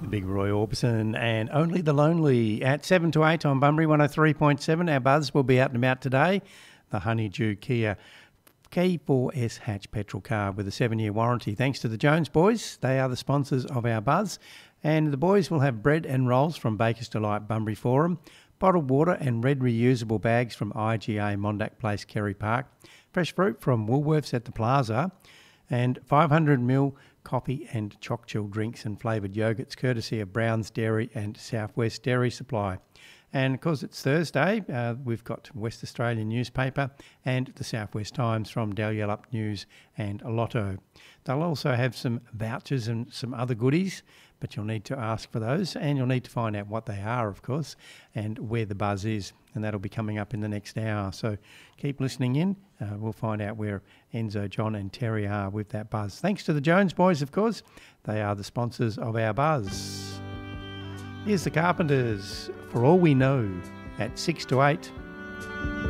The big Roy Orbison and Only the Lonely at 7 to 8 on Bunbury 103.7. Our buzz will be out and about today. The Honeydew Kia K4S hatch petrol car with a 7-year warranty. Thanks to the Jones boys. They are the sponsors of our buzz. And the boys will have bread and rolls from Baker's Delight Bunbury Forum, bottled water and red reusable bags from IGA Mondack Place Kerry Park, fresh fruit from Woolworths at the Plaza, and 500ml coffee and choc chill drinks and flavoured yogurts courtesy of Brown's Dairy and Southwest Dairy Supply. And because it's Thursday, we've got West Australian newspaper and the Southwest Times from Dalyellup News and Lotto. They'll also have some vouchers and some other goodies, but you'll need to ask for those and you'll need to find out what they are, of course, and where the buzz is. And that'll be coming up in the next hour. So keep listening in. We'll find out where Enzo, John and Terry are with that buzz. Thanks to the Jones boys, of course. They are the sponsors of our buzz. Here's the Carpenters, For All We Know, at 6 to 8.